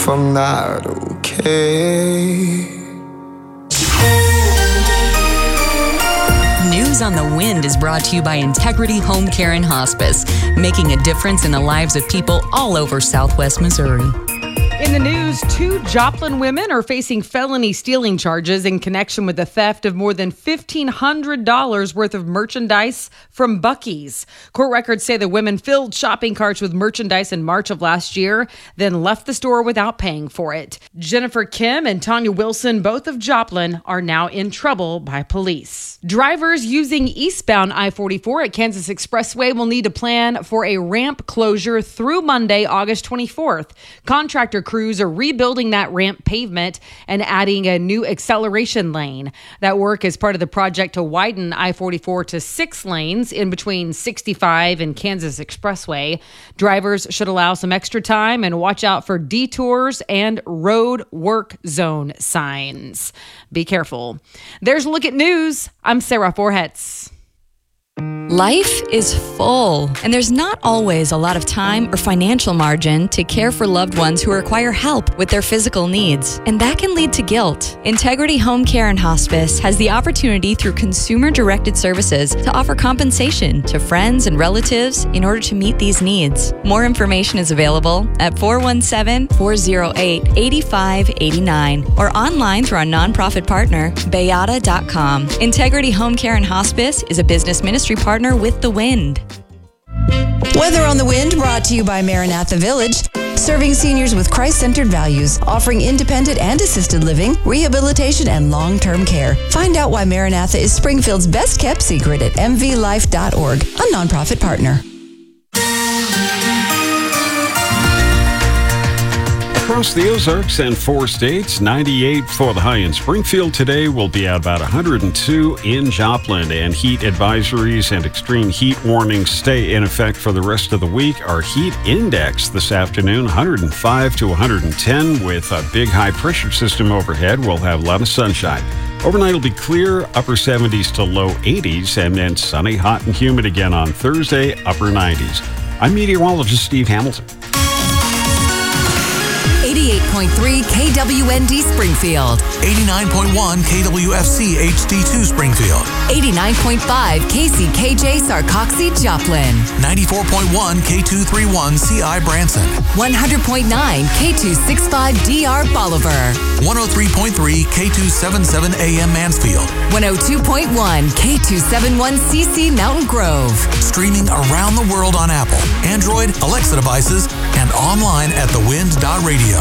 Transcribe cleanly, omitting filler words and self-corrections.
if I'm not okay. News on the Wind is brought to you by Integrity Home Care and Hospice, making a difference in the lives of people all over Southwest Missouri. In the news, 2 Joplin women are facing felony stealing charges in connection with the theft of more than $1,500 worth of merchandise from Buc-ee's. Court records say the women filled shopping carts with merchandise in March of last year, then left the store without paying for it. Jennifer Kim and Tanya Wilson, both of Joplin, are now in trouble by police. Drivers using eastbound I-44 at Kansas Expressway will need to plan for a ramp closure through Monday, August 24th. Contractor crews are rebuilding that ramp pavement and adding a new acceleration lane. That work is part of the project to widen I-44 to 6 lanes in between 65 and Kansas Expressway. Drivers should allow some extra time and watch out for detours and road work zone signs. Be careful. There's a look at news. I'm Sarah Forhetz. Life is full, and there's not always a lot of time or financial margin to care for loved ones who require help with their physical needs, and that can lead to guilt. Integrity Home Care and Hospice has the opportunity through consumer-directed services to offer compensation to friends and relatives in order to meet these needs. More information is available at 417-408-8589 or online through our nonprofit partner, Bayada.com. Integrity Home Care and Hospice is a business ministry partner with The Wind. Weather on the Wind brought to you by Maranatha Village, serving seniors with Christ-centered values, offering independent and assisted living, rehabilitation, and long-term care. Find out why Maranatha is Springfield's best-kept secret at mvlife.org, a nonprofit partner. Across the Ozarks and 4 states, 98 for the high in Springfield today. Will be at about 102 in Joplin, and heat advisories and extreme heat warnings stay in effect for the rest of the week. Our heat index this afternoon, 105 to 110 with a big high pressure system overhead. We'll have a lot of sunshine. Overnight will be clear, upper 70s to low 80s, and then sunny, hot, and humid again on Thursday, upper 90s. I'm meteorologist Steve Hamilton. 88.3 KWND Springfield. 89.1 KWFC HD2 Springfield. 89.5 KCKJ Sarcoxy Joplin. 94.1 K231 CI Branson. 100.9 K265 DR Bolivar. 103.3 K277 AM Mansfield. 102.1 K271 CC Mountain Grove. Streaming around the world on Apple, Android, Alexa devices, and online at thewind.radio.